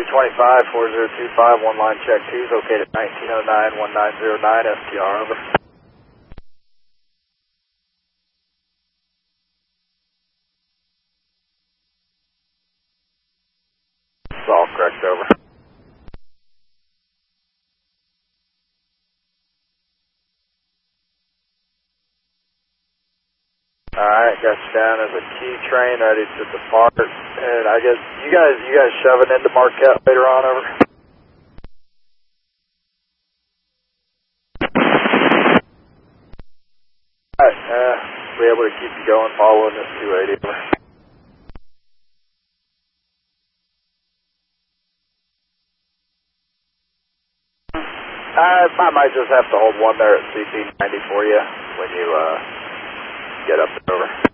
25, 4025, one line check 2 is located at 1909, 1909, STR, over. It's all correct, over. Alright, got you down as a Q train ready to depart. And I guess you guys shoving into Marquette later on, over. Alright, be able to keep you going following this 280, over. I might just have to hold one there at CP90 for you when you get up and over.